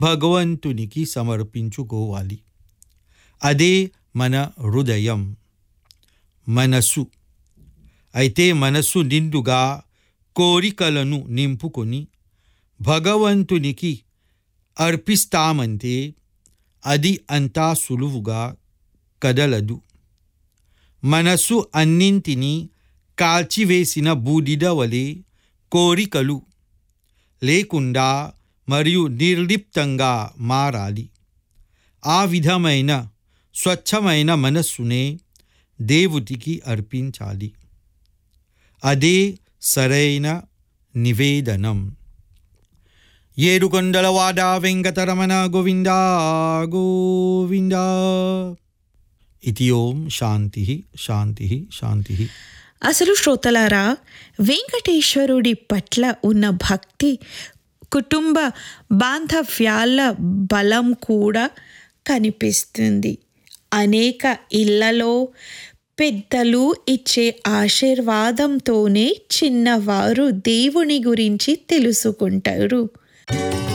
భగవంతునికి సమర్పించుకోవాలి. అదే మన హృదయం, మనసు. అయితే మనసు నిండుగా కోరికలను నింపుకొని భగవంతునికి అర్పిస్తామంటే అది అంతా సులువుగా కదలదు. మనసు అన్నింటినీ కాల్చివేసిన బూడిద వలె కోరికలు లేకుండా మరియు నిర్లిప్తంగా మారాలి. ఆ విధమైన స్వచ్ఛమైన మనస్సునే దేవుడికి అర్పించాలి. అదే సరైన నివేదనం. ఏడుకొండలవాడ వెంకటరమణ గోవింద గోవింద. ఇది ఓం శాంతి శాంతి శాంతి. అసలు శ్రోతలారా, వెంకటేశ్వరుడి పట్ల ఉన్న భక్తి కుటుంబ బాంధవ్యాల బలం కూడా కనిపిస్తుంది. అనేక ఇళ్లలో పెద్దలు ఇచ్చే ఆశీర్వాదంతోనే చిన్నవారు దేవుని గురించి తెలుసుకుంటారు.